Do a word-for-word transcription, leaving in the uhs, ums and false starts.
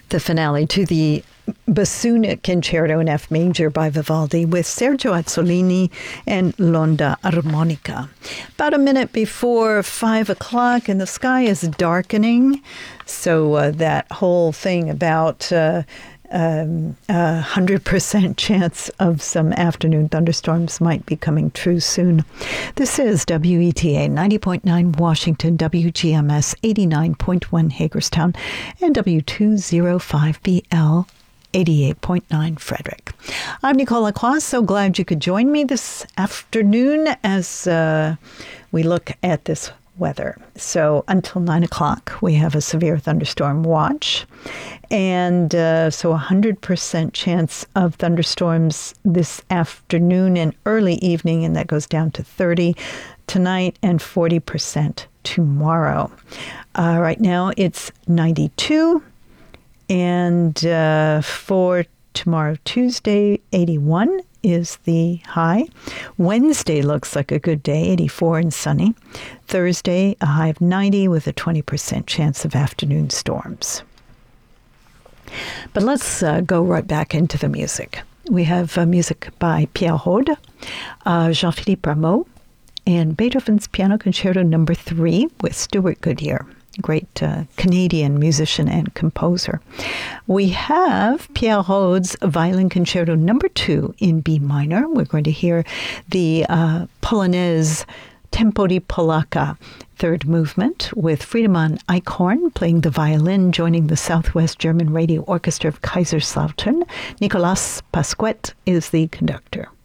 the finale to the Bassoon Concerto in F Major by Vivaldi with Sergio Azzolini and L'Onda Armonica. About a minute before five o'clock, and the sky is darkening, so uh, that whole thing about uh, um, a one hundred percent chance of some afternoon thunderstorms might be coming true soon. This is W E T A ninety point nine Washington, W G M S eighty-nine point one Hagerstown, and W two oh five B L eighty-eight point nine Frederick. I'm Nicole Lacroix. So glad you could join me this afternoon as uh, we look at this weather. So until nine o'clock, we have a severe thunderstorm watch. And uh, so one hundred percent chance of thunderstorms this afternoon and early evening, and that goes down to thirty tonight and forty percent tomorrow. Uh, right now, it's ninety-two. And uh, for tomorrow, Tuesday, eighty-one is the high. Wednesday looks like a good day, eighty-four and sunny. Thursday, a high of ninety with a twenty percent chance of afternoon storms. But let's uh, go right back into the music. We have uh, music by Pierre Rode, uh, Jean-Philippe Rameau, and Beethoven's Piano Concerto Number Three with Stuart Goodyear. Great uh, Canadian musician and composer. We have Pierre Rode's Violin Concerto Number Two in B minor. We're going to hear the uh, Polonaise Tempo di Polacca third movement with Friedemann Eichhorn playing the violin, joining the Southwest German Radio Orchestra of Kaiserslautern. Nicolas Pasquet is the conductor.